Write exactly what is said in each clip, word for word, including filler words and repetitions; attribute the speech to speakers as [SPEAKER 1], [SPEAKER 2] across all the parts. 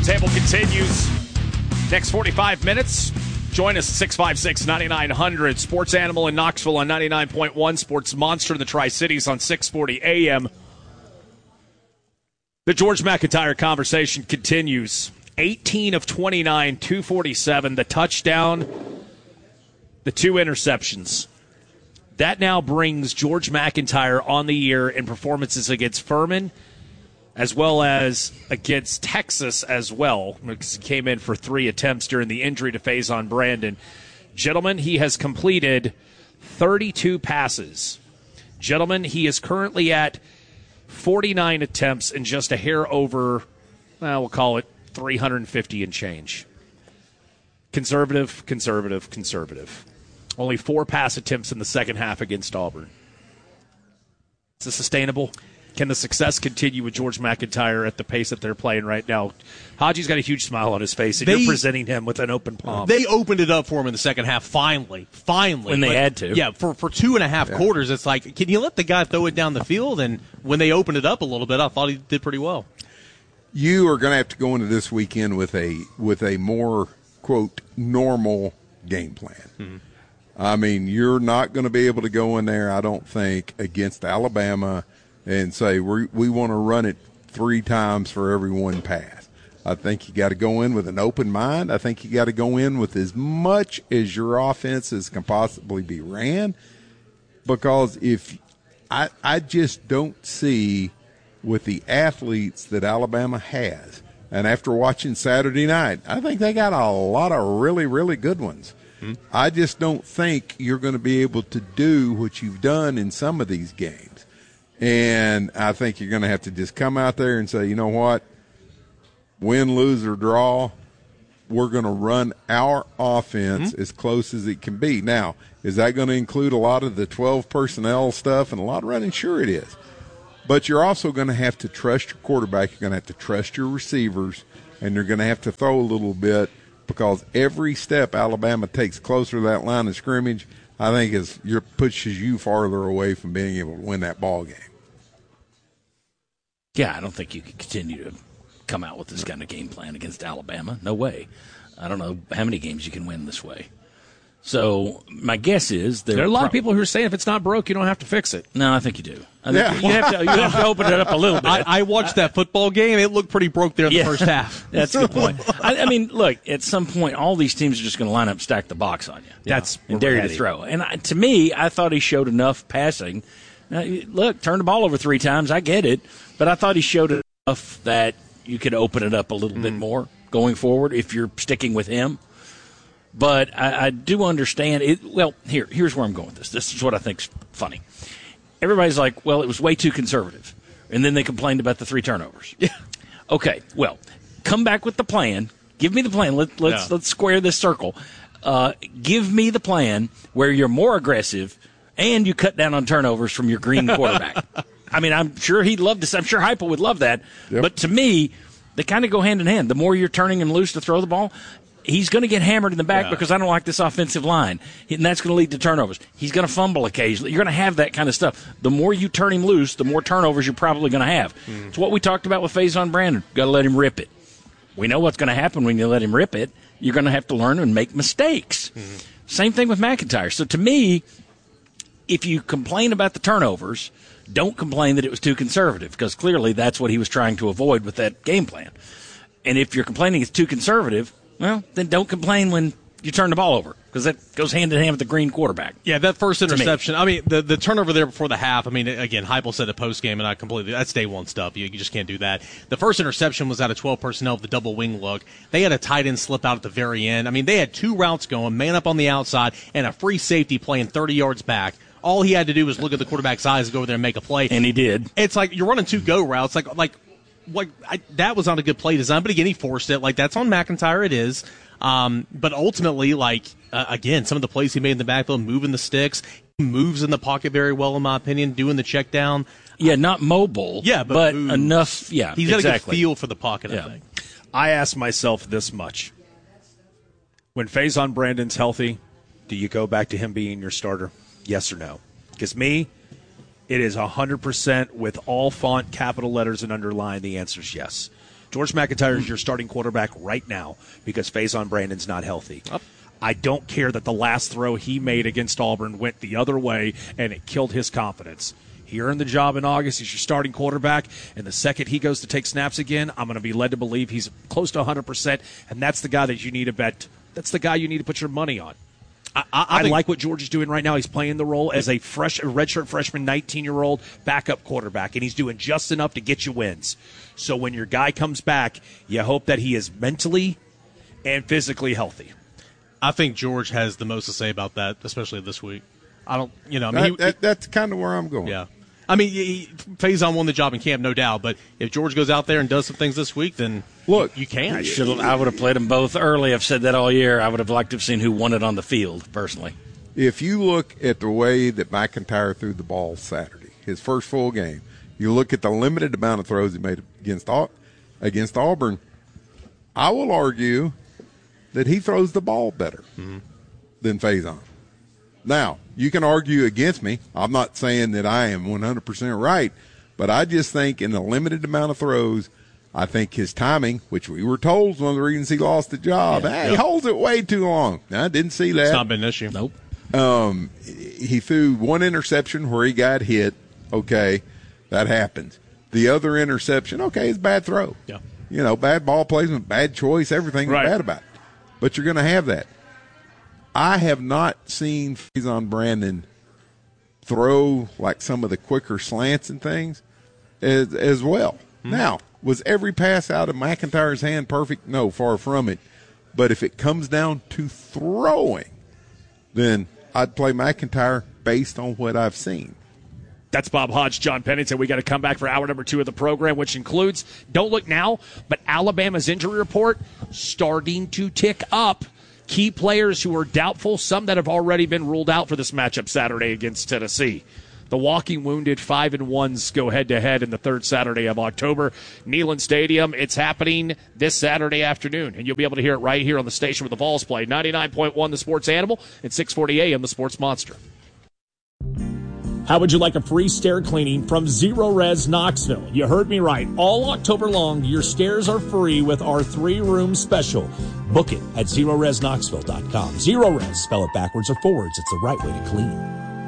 [SPEAKER 1] Roundtable continues. Next forty-five minutes. Join us at six five six, nine nine hundred. Sports Animal in Knoxville on ninety-nine point one. Sports Monster in the Tri-Cities on six forty A M. The George McIntyre conversation continues. eighteen of twenty-nine, two forty-seven. The touchdown, the two interceptions. That now brings George McIntyre on the year in performances against Furman, as well as against Texas as well, because he came in for three attempts during the injury to Faison Brandon. Gentlemen, he has completed thirty-two passes. Gentlemen, he is currently at forty-nine attempts and just a hair over, well, we'll call it three hundred fifty and change. Conservative, conservative, conservative. Only four pass attempts in the second half against Auburn. Is this sustainable? Can the success continue with George McIntyre at the pace that they're playing right now? Haji's got a huge smile on his face, and they, you're presenting him with an open palm.
[SPEAKER 2] They opened it up for him in the second half, finally. Finally.
[SPEAKER 1] When they
[SPEAKER 2] but,
[SPEAKER 1] had to.
[SPEAKER 2] Yeah, for, for two and a half yeah. quarters, it's like, can you let the guy throw it down the field? And when they opened it up a little bit, I thought he did pretty well.
[SPEAKER 3] You are going to have to go into this weekend with a with a more, quote, normal game plan. Mm-hmm. I mean, you're not going to be able to go in there, I don't think, against Alabama and say we we want to run it three times for every one pass. I think you got to go in with an open mind. I think you got to go in with as much as your offenses can possibly be ran, because if I I just don't see with the athletes that Alabama has, and after watching Saturday night, I think they got a lot of really, really good ones. Hmm. I just don't think you're going to be able to do what you've done in some of these games. And I think you're going to have to just come out there and say, you know what, win, lose, or draw, we're going to run our offense hmm. as close as it can be. Now, is that going to include a lot of the twelve personnel stuff and a lot of running? Sure it is. But you're also going to have to trust your quarterback. You're going to have to trust your receivers, and you're going to have to throw a little bit, because every step Alabama takes closer to that line of scrimmage, I think is your pushes you farther away from being able to win that ball game.
[SPEAKER 4] Yeah, I don't think you can continue to come out with this kind of game plan against Alabama. No way. I don't know how many games you can win this way. So my guess is
[SPEAKER 1] there are a lot pro- of people who are saying if it's not broke, you don't have to fix it.
[SPEAKER 4] No, I think you do. I think yeah. you, have to, you have to open it up a little bit.
[SPEAKER 2] I, I watched that football game. It looked pretty broke there in yeah. the first half.
[SPEAKER 4] That's a good point. I, I mean, look, at some point, all these teams are just going to line up and stack the box on you.
[SPEAKER 1] That's
[SPEAKER 4] and dare you to throw. And I, to me, I thought he showed enough passing. Now, look, turn the ball over three times. I get it. But I thought he showed enough that you could open it up a little mm. bit more going forward if you're sticking with him. But I, I do understand it. Well, here, here's where I'm going with this. This is what I think's funny. Everybody's like, well, it was way too conservative. And then they complained about the three turnovers.
[SPEAKER 2] Yeah.
[SPEAKER 4] Okay, well, come back with the plan. Give me the plan. Let, let's, yeah. let's square this circle. Uh, give me the plan where you're more aggressive and you cut down on turnovers from your green quarterback. I mean, I'm sure he'd love to. I'm sure Heupel would love that. Yep. But to me, they kind of go hand in hand. The more you're turning him loose to throw the ball, he's going to get hammered in the back yeah. because I don't like this offensive line, and that's going to lead to turnovers. He's going to fumble occasionally. You're going to have that kind of stuff. The more you turn him loose, the more turnovers you're probably going to have. Mm. It's what we talked about with Faison Brandon. Got to let him rip it. We know what's going to happen when you let him rip it. You're going to have to learn and make mistakes. Mm. Same thing with McIntyre. So to me, if you complain about the turnovers, don't complain that it was too conservative, because clearly that's what he was trying to avoid with that game plan. And if you're complaining it's too conservative, well, then don't complain when you turn the ball over, because that goes hand in hand with the green quarterback.
[SPEAKER 2] Yeah, that first interception. Me. I mean, the, the turnover there before the half, I mean, again, Heupel said it post-game, and I completely – that's day one stuff. You, you just can't do that. The first interception was out of twelve personnel with the double wing look. They had a tight end slip out at the very end. I mean, they had two routes going, man up on the outside, and a free safety playing thirty yards back. All he had to do was look at the quarterback's eyes and go over there and make a play.
[SPEAKER 4] And he did.
[SPEAKER 2] It's like you're running two go routes. Like, like what? I, that was not a good play design, but again, he forced it. Like, that's on McIntyre. It is. Um, but ultimately, like, uh, again, some of the plays he made in the backfield, moving the sticks, he moves in the pocket very well, in my opinion, doing the check down.
[SPEAKER 4] Yeah, not mobile.
[SPEAKER 2] Yeah, but,
[SPEAKER 4] but enough. Yeah,
[SPEAKER 2] he's got
[SPEAKER 4] exactly.
[SPEAKER 2] a good feel for the pocket,
[SPEAKER 4] yeah.
[SPEAKER 2] I think.
[SPEAKER 1] I ask myself this much. When Faison Brandon's healthy, do you go back to him being your starter? Yes or no? Because me, it is one hundred percent with all font, capital letters, and underline. The answer is yes. George McIntyre is your starting quarterback right now because Faison Brandon's not healthy. Oh. I don't care that the last throw he made against Auburn went the other way and it killed his confidence. He earned the job in August. He's your starting quarterback. And the second he goes to take snaps again, I'm going to be led to believe he's close to one hundred percent. And that's the guy that you need to bet. That's the guy you need to put your money on. I, I, I like what George is doing right now. He's playing the role as a fresh, a redshirt freshman, nineteen-year-old backup quarterback, and he's doing just enough to get you wins. So when your guy comes back, you hope that he is mentally and physically healthy.
[SPEAKER 2] I think George has the most to say about that, especially this week. I don't, you know, I mean,
[SPEAKER 3] that,
[SPEAKER 2] he,
[SPEAKER 3] that, that's kind of where I'm going.
[SPEAKER 2] Yeah. I mean, he, Faison won the job in camp, no doubt. But if George goes out there and does some things this week, then look, you, you can.
[SPEAKER 4] I should. I would have played them both early. I've said that all year. I would have liked to have seen who won it on the field, personally.
[SPEAKER 3] If you look at the way that McIntyre threw the ball Saturday, his first full game, you look at the limited amount of throws he made against against Auburn, I will argue that he throws the ball better mm-hmm. than Faison. Now, you can argue against me. I'm not saying that I am one hundred percent right, but I just think in the limited amount of throws, I think his timing, which we were told is one of the reasons he lost the job, yeah, hey, yeah. he holds it way too long. Now, I didn't see that.
[SPEAKER 2] It's not been an issue.
[SPEAKER 4] Nope.
[SPEAKER 3] Um, he threw one interception where he got hit. Okay, that happens. The other interception, okay, it's a bad throw.
[SPEAKER 2] Yeah.
[SPEAKER 3] You know, bad ball placement, bad choice, everything
[SPEAKER 1] right.
[SPEAKER 3] bad about it. But you're going to have that. I have not seen Faison Brandon throw like some of the quicker slants and things as, as well. Mm-hmm. Now, was every pass out of McIntyre's hand perfect? No, far from it. But if it comes down to throwing, then I'd play McIntyre based on what I've seen.
[SPEAKER 1] That's Bob Hodge, John Pennington. We got to come back for hour number two of the program, which includes, don't look now, but Alabama's injury report starting to tick up. Key players who are doubtful, some that have already been ruled out for this matchup Saturday against Tennessee. The walking wounded five and ones go head to head in the third Saturday of October. Neyland Stadium. It's happening this Saturday afternoon, and you'll be able to hear it right here on the station where the Vols play. ninety-nine point one, the Sports Animal, and six forty A M, the Sports Monster. How would you like a free stair cleaning from Zero Res Knoxville? You heard me right. All October long, your stairs are free with our three-room special. Book it at zero res knoxville dot com. Zero Res, spell it backwards or forwards. It's the right way to clean.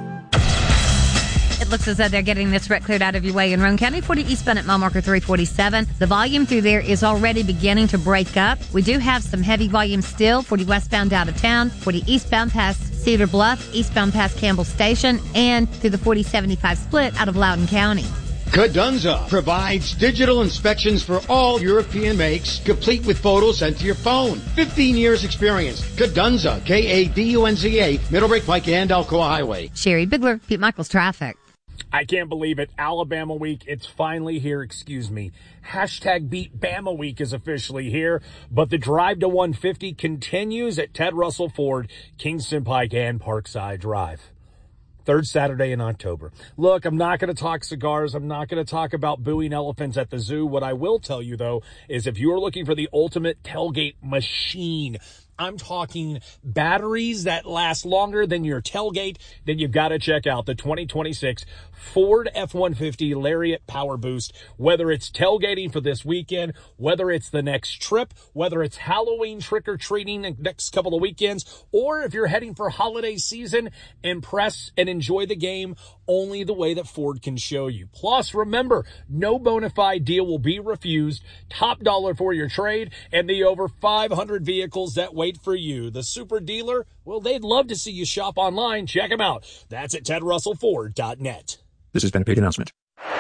[SPEAKER 5] It looks as though they're getting this wreck cleared out of your way in Roane County. forty eastbound at mile marker three forty-seven. The volume through there is already beginning to break up. We do have some heavy volume still. forty westbound out of town. forty eastbound past Cedar Bluff. Eastbound past Campbell Station. And through the forty seventy-five split out of Loudoun County.
[SPEAKER 6] Cadunza provides digital inspections for all European makes, complete with photos sent to your phone. fifteen years experience. Cadunza, K A D U N Z A, Middlebrake Pike and Alcoa Highway.
[SPEAKER 5] Sherry Bigler, Pete Michaels Traffic.
[SPEAKER 1] I can't believe it. Alabama week, it's finally here, excuse me. Hashtag Beat Bama week is officially here, but the drive to one fifty continues at Ted Russell Ford, Kingston Pike, and Parkside Drive. Third Saturday in October. Look, I'm not going to talk cigars. I'm not going to talk about booing elephants at the zoo. What I will tell you, though, is if you are looking for the ultimate tailgate machine, I'm talking batteries that last longer than your tailgate, then you've got to check out the twenty twenty-six Ford F one fifty Lariat Power Boost. Whether it's tailgating for this weekend, whether it's the next trip, whether it's Halloween trick-or-treating the next couple of weekends, or if you're heading for holiday season, impress and enjoy the game only the way that Ford can show you. Plus, remember, no bona fide deal will be refused, top dollar for your trade, and the over five hundred vehicles that wait for you. The super dealer, well, they'd love to see you shop online. Check them out. That's at ted russell ford dot net.
[SPEAKER 7] This has been a paid announcement.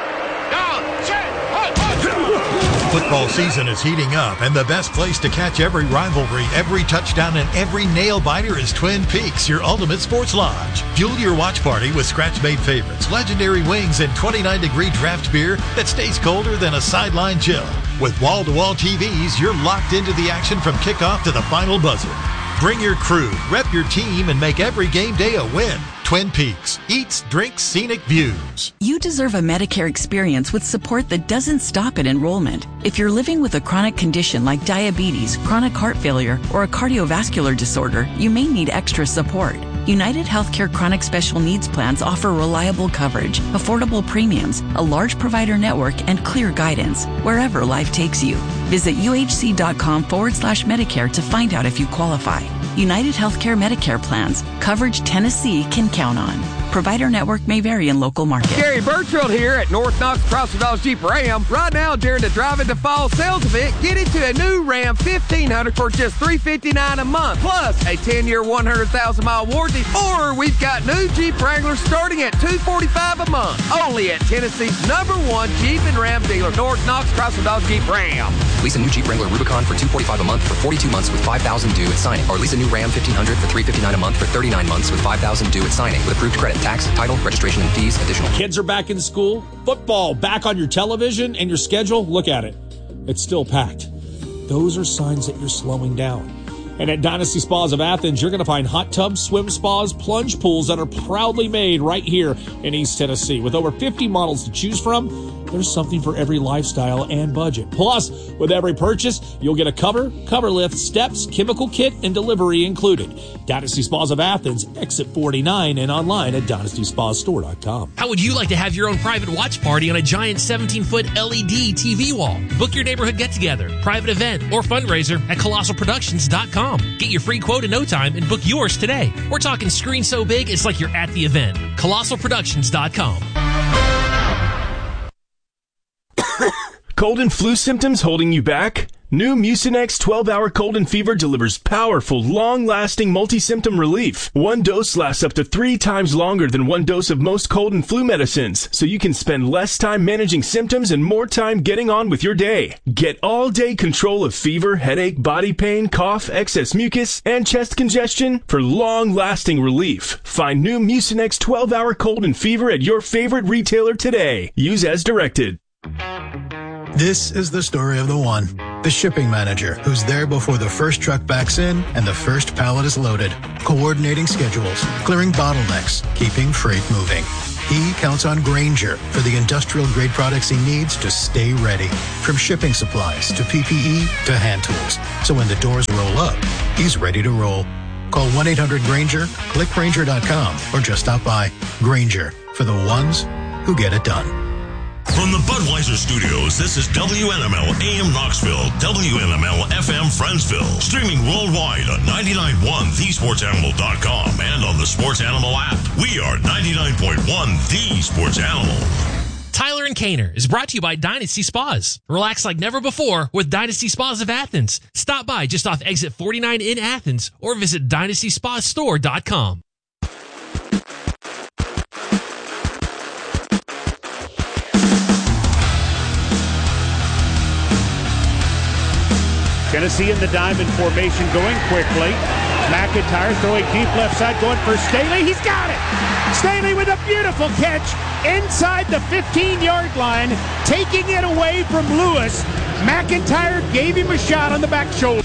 [SPEAKER 8] Football season is heating up, and the best place to catch every rivalry, every touchdown, and every nail-biter is Twin Peaks, your ultimate sports lodge. Fuel your watch party with scratch-made favorites, legendary wings, and twenty-nine degree draft beer that stays colder than a sideline chill. With wall-to-wall T Vs, you're locked into the action from kickoff to the final buzzer. Bring your crew, rep your team, and make every game day a win. Twin Peaks. Eats, drinks, scenic views.
[SPEAKER 9] You deserve a Medicare experience with support that doesn't stop at enrollment. If you're living with a chronic condition like diabetes, chronic heart failure, or a cardiovascular disorder, you may need extra support. United Healthcare Chronic Special Needs Plans offer reliable coverage, affordable premiums, a large provider network, and clear guidance wherever life takes you. Visit uhc.com forward slash Medicare to find out if you qualify. United Healthcare Medicare plans. Coverage Tennessee can count on. Provider network may vary in local markets.
[SPEAKER 7] Gary Birchfield here at North Knox Chrysler Dodge Jeep Ram. Right now, during the Drive Into Fall sales event, get into a new Ram fifteen hundred for just three hundred fifty-nine dollars a month, plus a ten-year, one hundred thousand mile warranty. Or we've got new Jeep Wranglers starting at two hundred forty-five dollars a month. Only at Tennessee's number one Jeep and Ram dealer, North Knox Chrysler Dodge Jeep Ram.
[SPEAKER 10] Lease a new Jeep Wrangler Rubicon for two hundred forty-five dollars a month for forty-two months with five thousand dollars due at signing. Or lease a new Ram fifteen hundred for three hundred fifty-nine dollars a month for thirty-nine months with five thousand dollars due at signing. With approved credit, tax, title, registration, and fees additional.
[SPEAKER 11] Kids are back in school, football back on your television and your schedule. Look at it. It's still packed. Those are signs that you're slowing down. And at Dynasty Spas of Athens, you're going to find hot tubs, swim spas, plunge pools that are proudly made right here in East Tennessee. With over fifty models to choose from, there's something for every lifestyle and budget. Plus, with every purchase, you'll get a cover, cover lift, steps, chemical kit, and delivery included. Dynasty Spas of Athens, exit forty-nine, and online at dynasty spa store dot com.
[SPEAKER 12] How would you like to have your own private watch party on a giant seventeen-foot L E D T V wall? Book your neighborhood get-together, private event, or fundraiser at colossal productions dot com. Get your free quote in no time and book yours today. We're talking screen so big it's like you're at the event. colossal productions dot com.
[SPEAKER 13] Cold and flu symptoms holding you back? New Mucinex twelve hour cold and fever delivers powerful, long-lasting multi-symptom relief. One dose lasts up to three times longer than one dose of most cold and flu medicines, so you can spend less time managing symptoms and more time getting on with your day. Get all-day control of fever, headache, body pain, cough, excess mucus, and chest congestion for long-lasting relief. Find new Mucinex twelve hour cold and fever at your favorite retailer today. Use as directed.
[SPEAKER 8] This is the story of the one, the shipping manager, who's there before the first truck backs in and the first pallet is loaded, coordinating schedules, clearing bottlenecks, keeping freight moving. He counts on Grainger for the industrial-grade products he needs to stay ready, from shipping supplies to P P E to hand tools. So when the doors roll up, he's ready to roll. Call one eight hundred Grainger, click Grainger dot com, or just stop by. Grainger, for the ones who get it done.
[SPEAKER 14] From the Budweiser Studios, this is W N M L A M Knoxville, W N M L F M Friendsville, streaming worldwide on ninety-nine point one the sports animal dot com and on the Sports Animal app. We are ninety-nine point one The Sports Animal.
[SPEAKER 12] Tyler and Kaner is brought to you by Dynasty Spas. Relax like never before with Dynasty Spas of Athens. Stop by just off exit forty-nine in Athens or visit dynasty spa store dot com.
[SPEAKER 15] Tennessee in the diamond formation going quickly. McIntyre throwing deep left side, going for Staley. He's got it. Staley with a beautiful catch inside the fifteen-yard line, taking it away from Lewis. McIntyre gave him a shot on the back shoulder.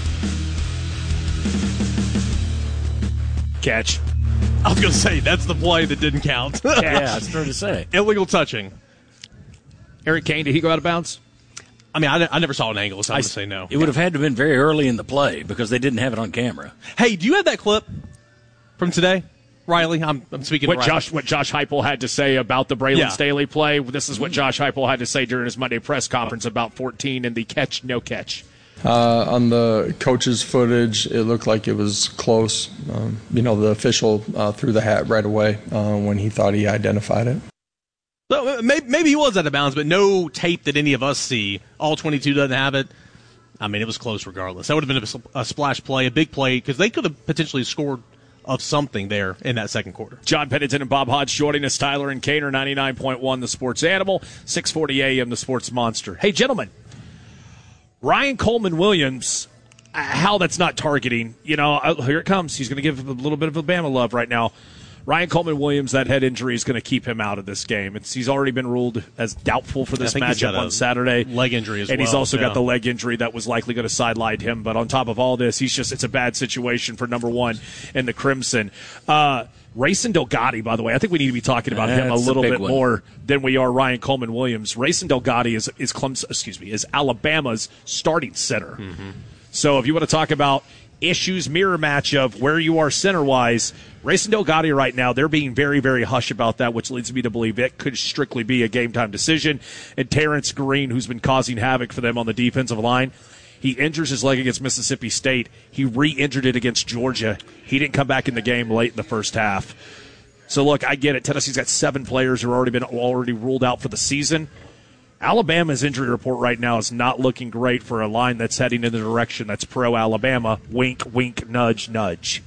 [SPEAKER 1] Catch.
[SPEAKER 2] I was going to say, that's the play that didn't count.
[SPEAKER 4] Yeah, I was trying to say.
[SPEAKER 2] Illegal touching.
[SPEAKER 1] Eric Kane, did he go out of bounds?
[SPEAKER 2] I mean, I, I never saw an angle, so I'm going to say no.
[SPEAKER 4] It would have had to have been very early in the play because they didn't have it on camera.
[SPEAKER 2] Hey, do you have that clip from today, Riley? I'm, I'm speaking
[SPEAKER 1] what
[SPEAKER 2] to Riley.
[SPEAKER 1] Josh, what Josh Heupel had to say about the Braylon
[SPEAKER 2] Yeah.
[SPEAKER 1] Staley play. This is what Josh Heupel had to say during his Monday press conference about fourteen and the catch, no catch.
[SPEAKER 16] Uh, on the coach's footage, it looked like it was close. Um, you know, the official uh, threw the hat right away uh, when he thought he identified it.
[SPEAKER 2] So maybe, maybe he was out of bounds, but no tape that any of us see. All twenty-two doesn't have it. I mean, it was close regardless. That would have been a, a splash play, a big play, because they could have potentially scored of something there in that second quarter.
[SPEAKER 1] John Pennington and Bob Hodge joining us. Tyler and Kaner, ninety-nine point one The Sports Animal, six forty A M The Sports Monster. Hey, gentlemen, Ryan Coleman Williams, how that's not targeting. You know, here it comes. He's going to give a little bit of Alabama love right now. Ryan Coleman Williams, that head injury is going to keep him out of this game. It's, he's already been ruled as doubtful for this matchup on Saturday.
[SPEAKER 2] Leg injury as
[SPEAKER 1] and
[SPEAKER 2] well.
[SPEAKER 1] And he's also
[SPEAKER 2] yeah.
[SPEAKER 1] got the leg injury that was likely going to sideline him. But on top of all this, he's just, it's a bad situation for number one in the Crimson. Uh, Rayson Delgatti, by the way, I think we need to be talking about him a little bit one. more than we are Ryan Coleman Williams. Rayson Delgatti is, is Clemson, excuse me, is Alabama's starting center. Mm-hmm. So if you want to talk about issues, mirror match of where you are center-wise. Racing Delgado right now, they're being very, very hush about that, which leads me to believe it could strictly be a game-time decision. And Terrence Green, who's been causing havoc for them on the defensive line, he injures his leg against Mississippi State. He re-injured it against Georgia. He didn't come back in the game late in the first half. So, look, I get it. Tennessee's got seven players who have already been already ruled out for the season. Alabama's injury report right now is not looking great for a line that's heading in the direction that's pro-Alabama. Wink, wink, nudge, nudge.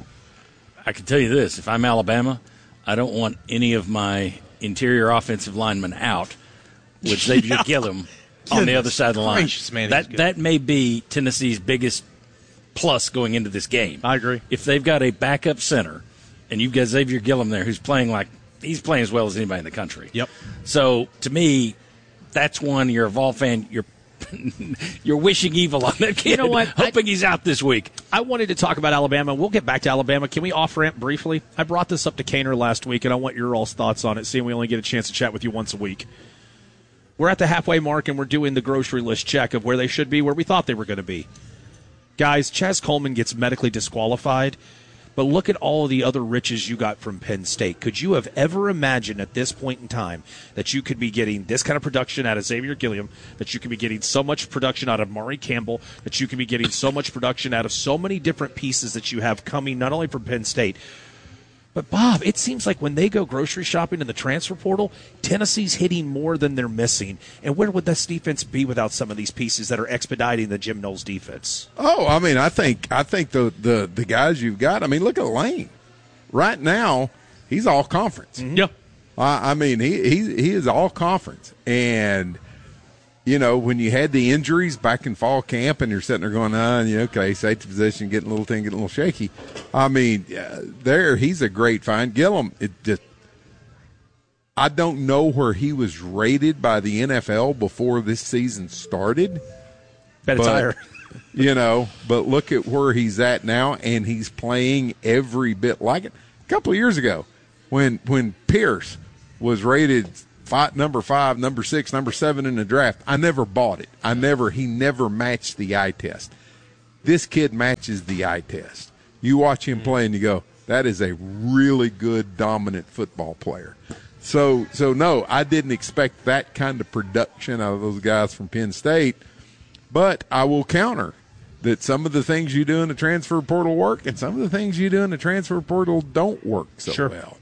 [SPEAKER 4] I can tell you this. If I'm Alabama, I don't want any of my interior offensive linemen out with Xavier yeah. Gillum on the other side of the line.
[SPEAKER 2] Gracious, man,
[SPEAKER 4] that that may be Tennessee's biggest plus going into this game.
[SPEAKER 2] I agree.
[SPEAKER 4] If they've got a backup center, and you've got Xavier Gillum there who's playing like he's playing as well as anybody in the country.
[SPEAKER 2] Yep.
[SPEAKER 4] So to me, that's one you're a Vol fan. You're you're wishing evil on that kid.
[SPEAKER 1] You know what?
[SPEAKER 4] Hoping
[SPEAKER 1] I,
[SPEAKER 4] he's out this week.
[SPEAKER 1] I wanted to talk about Alabama. We'll get back to Alabama. Can we off-ramp briefly? I brought this up to Kaner last week, and I want your all's thoughts on it, seeing we only get a chance to chat with you once a week. We're at the halfway mark, and we're doing the grocery list check of where they should be, where we thought they were going to be. Guys, Chaz Coleman gets medically disqualified, but look at all the other riches you got from Penn State. Could you have ever imagined at this point in time that you could be getting this kind of production out of Xavier Gilliam, that you could be getting so much production out of Maury Campbell, that you could be getting so much production out of so many different pieces that you have coming not only from Penn State, but, Bob, it seems like when they go grocery shopping in the transfer portal, Tennessee's hitting more than they're missing. And where would this defense be without some of these pieces that are expediting the Jim Knowles defense?
[SPEAKER 3] Oh, I mean, I think I think the, the, the guys you've got, I mean, look at Lane. Right now, he's all conference.
[SPEAKER 2] Mm-hmm. Yeah.
[SPEAKER 3] I, I mean, he, he he is all conference. And, you know, when you had the injuries back in fall camp and you're sitting there going, ah, yeah, okay, safety position, getting a little thing, getting a little shaky. I mean, uh, there, he's a great find. Gillum, it just, I don't know where he was rated by the N F L before this season started.
[SPEAKER 1] Bet it's higher.
[SPEAKER 3] You know, but look at where he's at now, and he's playing every bit like it. A couple of years ago, when when Pierce was rated Five, number five, number six, number seven in the draft, I never bought it. I never, he never matched the eye test. This kid matches the eye test. You watch him play and you go, that is a really good, dominant football player. So, so no, I didn't expect that kind of production out of those guys from Penn State, but I will counter that some of the things you do in the transfer portal work and some of the things you do in the transfer portal don't work so
[SPEAKER 1] sure.
[SPEAKER 3] well.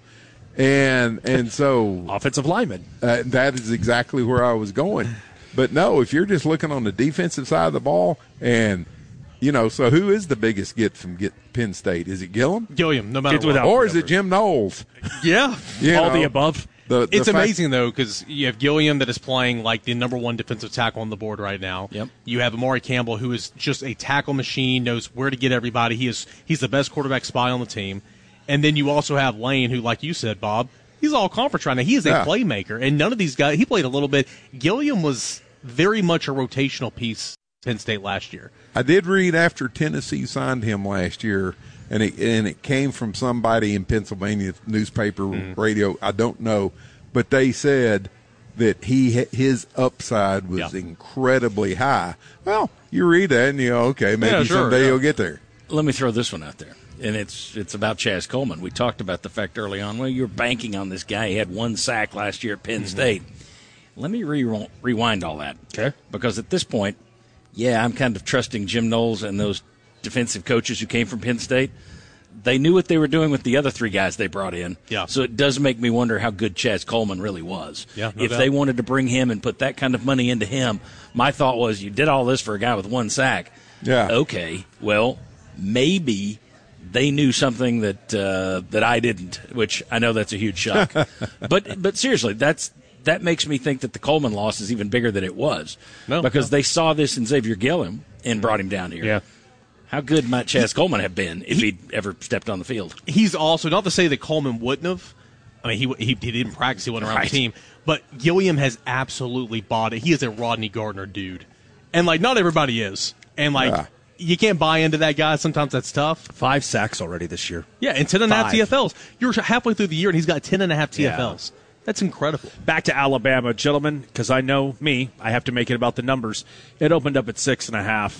[SPEAKER 3] And and so
[SPEAKER 1] offensive lineman.
[SPEAKER 3] Uh, that is exactly where I was going. But no, if you're just looking on the defensive side of the ball, and you know, so who is the biggest get from get Penn State? Is it Gillum?
[SPEAKER 2] Gilliam, no matter what.
[SPEAKER 3] Or is it Jim Knowles?
[SPEAKER 2] Yeah,
[SPEAKER 3] you
[SPEAKER 1] all
[SPEAKER 3] know,
[SPEAKER 1] the above.
[SPEAKER 3] The, the
[SPEAKER 2] it's
[SPEAKER 3] fact-
[SPEAKER 2] amazing though, because you have Gilliam that is playing like the number one defensive tackle on the board right now.
[SPEAKER 4] Yep.
[SPEAKER 2] You have Amari Campbell, who is just a tackle machine, knows where to get everybody. He is he's the best quarterback spy on the team. And then you also have Lane, who, like you said, Bob, he's all conference right now. He is a
[SPEAKER 3] yeah.
[SPEAKER 2] playmaker, and none of these guys. He played a little bit. Gilliam was very much a rotational piece Penn State last year.
[SPEAKER 3] I did read after Tennessee signed him last year, and it and it came from somebody in Pennsylvania, newspaper, mm. radio. I don't know, but they said that he his upside was yeah. incredibly high. Well, you read that and you go, okay, maybe
[SPEAKER 2] yeah, sure,
[SPEAKER 3] someday
[SPEAKER 2] yeah.
[SPEAKER 3] you'll get there.
[SPEAKER 4] Let me throw this one out there. And it's it's about Chaz Coleman. We talked about the fact early on, well, you're banking on this guy. He had one sack last year at Penn mm-hmm. State. Let me re- rewind all that.
[SPEAKER 1] Okay.
[SPEAKER 4] Because at this point, yeah, I'm kind of trusting Jim Knowles and those defensive coaches who came from Penn State. They knew what they were doing with the other three guys they brought in.
[SPEAKER 2] Yeah.
[SPEAKER 4] So it does make me wonder how good Chaz Coleman really was.
[SPEAKER 2] Yeah, no
[SPEAKER 4] if
[SPEAKER 2] doubt.
[SPEAKER 4] they wanted to bring him and put that kind of money into him, my thought was you did all this for a guy with one sack.
[SPEAKER 3] Yeah.
[SPEAKER 4] Okay, well, maybe – they knew something that uh, that I didn't, which I know that's a huge shock. but but seriously, that's that makes me think that the Coleman loss is even bigger than it was,
[SPEAKER 2] no,
[SPEAKER 4] because
[SPEAKER 2] no.
[SPEAKER 4] they saw this in Xavier Gilliam and brought him down here.
[SPEAKER 1] Yeah.
[SPEAKER 4] How good might Chaz Coleman have been if he, he'd ever stepped on the field?
[SPEAKER 2] He's also, not to say that Coleman wouldn't have. I mean, he he, he didn't practice, he wasn't around
[SPEAKER 4] Right.
[SPEAKER 2] the team. But Gilliam has absolutely bought it. He is a Rodney Gardner dude. And, like, not everybody is. And, like,
[SPEAKER 3] Yeah.
[SPEAKER 2] you can't buy into that guy. Sometimes that's tough.
[SPEAKER 1] Five sacks already this year.
[SPEAKER 2] Yeah, and ten and a half
[SPEAKER 1] Five.
[SPEAKER 2] T F Ls. You're halfway through the year, and he's got ten and a half T F
[SPEAKER 1] Yeah.
[SPEAKER 2] Ls. That's incredible.
[SPEAKER 1] Back to Alabama, gentlemen, because I know me, I have to make it about the numbers. It opened up at six and a half.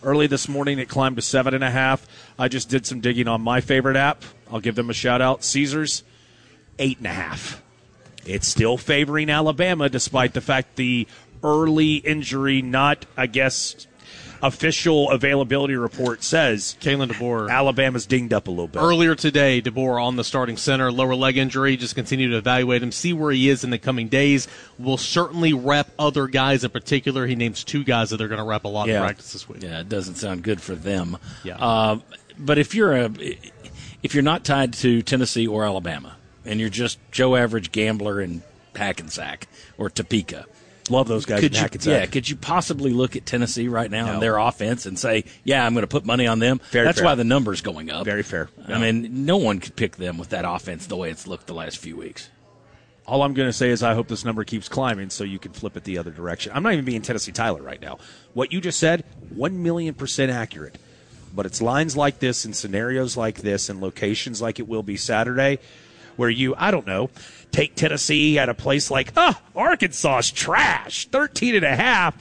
[SPEAKER 1] Early this morning, it climbed to seven and a half. I just did some digging on my favorite app. I'll give them a shout out. Caesars, eight and a half. It's still favoring Alabama, despite the fact the early injury, not, I guess, official availability report says
[SPEAKER 2] Kalen DeBoer.
[SPEAKER 1] Alabama's dinged up a little bit.
[SPEAKER 2] Earlier today, DeBoer on the starting center, lower leg injury, just continue to evaluate him, see where he is in the coming days. Will certainly rep other guys in particular. He names two guys that they're going to rep a lot
[SPEAKER 4] yeah.
[SPEAKER 2] in practice this week.
[SPEAKER 4] Yeah, it doesn't sound good for them.
[SPEAKER 2] Yeah.
[SPEAKER 4] Uh, but if you're a, if you're not tied to Tennessee or Alabama, and you're just Joe Average gambler in Hackensack or Topeka,
[SPEAKER 1] love those guys
[SPEAKER 4] could
[SPEAKER 1] in
[SPEAKER 4] you,
[SPEAKER 1] Hackensack.
[SPEAKER 4] Yeah, could you possibly look at Tennessee right now
[SPEAKER 1] No.
[SPEAKER 4] and their offense and say, yeah, I'm going to put money on them?
[SPEAKER 1] Very
[SPEAKER 4] That's
[SPEAKER 1] fair.
[SPEAKER 4] why the number's going up.
[SPEAKER 1] Very fair.
[SPEAKER 4] I mean, no one could pick them with that offense the way it's looked the last few weeks.
[SPEAKER 1] All I'm going to say is I hope this number keeps climbing so you can flip it the other direction. I'm not even being Tennessee Tyler right now. What you just said, one million percent accurate. But it's lines like this and scenarios like this and locations like it will be Saturday where you, I don't know, take Tennessee at a place like, oh, Arkansas's trash, thirteen and a half.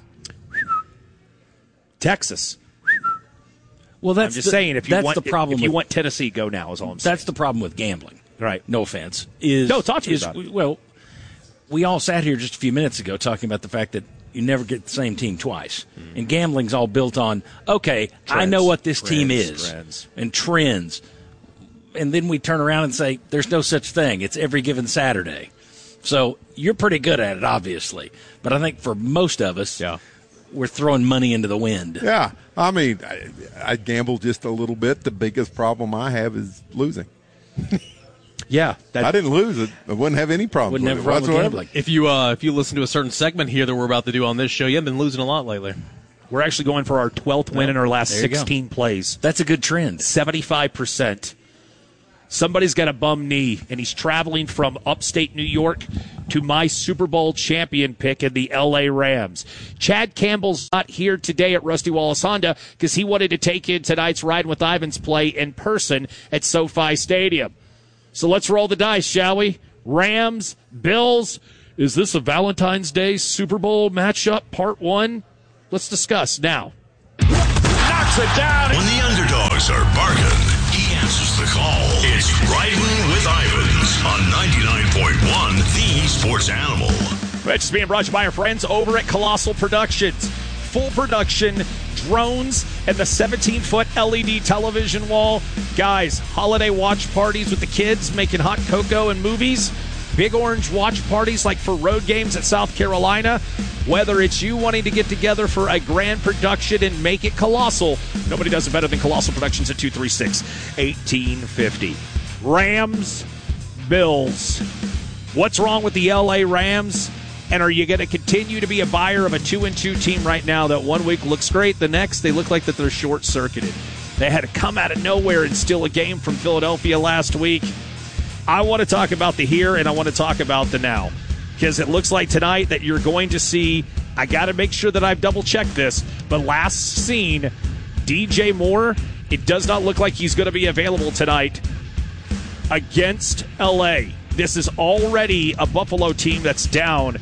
[SPEAKER 1] Texas.
[SPEAKER 4] Well, that's
[SPEAKER 1] I'm just
[SPEAKER 4] the,
[SPEAKER 1] saying, if you
[SPEAKER 4] that's
[SPEAKER 1] want,
[SPEAKER 4] the problem
[SPEAKER 1] if you
[SPEAKER 4] with,
[SPEAKER 1] want Tennessee, go now. Is all I'm saying.
[SPEAKER 4] That's the problem with gambling.
[SPEAKER 1] Right.
[SPEAKER 4] No offense. Is
[SPEAKER 1] No, talk to me
[SPEAKER 4] is,
[SPEAKER 1] about it.
[SPEAKER 4] Well, we all sat here just a few minutes ago talking about the fact that you never get the same team twice. Mm. And gambling's all built on, okay,
[SPEAKER 1] Trends.
[SPEAKER 4] I know what this
[SPEAKER 1] Trends,
[SPEAKER 4] team is.
[SPEAKER 1] trends.
[SPEAKER 4] And trends. And then we turn around and say, there's no such thing. It's every given Saturday. So you're pretty good at it, obviously. But I think for most of us,
[SPEAKER 2] yeah.
[SPEAKER 4] we're throwing money into the wind.
[SPEAKER 3] Yeah. I mean, I, I gamble just a little bit. The biggest problem I have is losing.
[SPEAKER 1] Yeah.
[SPEAKER 3] That, I didn't lose it. I wouldn't have any problem
[SPEAKER 4] Wouldn't
[SPEAKER 3] with
[SPEAKER 4] have
[SPEAKER 3] it
[SPEAKER 4] a problem with
[SPEAKER 3] whatsoever.
[SPEAKER 4] gambling.
[SPEAKER 2] If you uh, if you listen to a certain segment here that we're about to do on this show, you haven't been losing a lot lately.
[SPEAKER 1] We're actually going for our twelfth win in our last
[SPEAKER 4] There you go.
[SPEAKER 1] sixteen plays.
[SPEAKER 4] That's a good trend.
[SPEAKER 1] seventy-five percent. Somebody's got a bum knee, and he's traveling from upstate New York to my Super Bowl champion pick in the L A Rams. Chad Campbell's not here today at Rusty Wallace Honda because he wanted to take in tonight's Riding with Ivans play in person at SoFi Stadium. So let's roll the dice, shall we? Rams, Bills. Is this a Valentine's Day Super Bowl matchup, part one? Let's discuss now.
[SPEAKER 14] Knocks it down. When the underdogs are barking, he answers the call. It's Riding with Ivans on ninety-nine point one, the Sports Animal.
[SPEAKER 1] It's just being brought to you by our friends over at Colossal Productions. Full production, drones, and the seventeen-foot L E D television wall. Guys, holiday watch parties with the kids, making hot cocoa and movies. Big orange watch parties like for road games at South Carolina. Whether it's you wanting to get together for a grand production and make it colossal, nobody does it better than Colossal Productions at two three six, eighteen fifty. Rams, Bills. What's wrong with the L A Rams? And are you going to continue to be a buyer of a two and two team right now that one week looks great, the next they look like that they're short-circuited? They had to come out of nowhere and steal a game from Philadelphia last week. I want to talk about the here and I want to talk about the now. Because it looks like tonight that you're going to see, I got to make sure that I've double-checked this, but last seen, D J Moore, it does not look like he's going to be available tonight against L A. This is already a Buffalo team that's down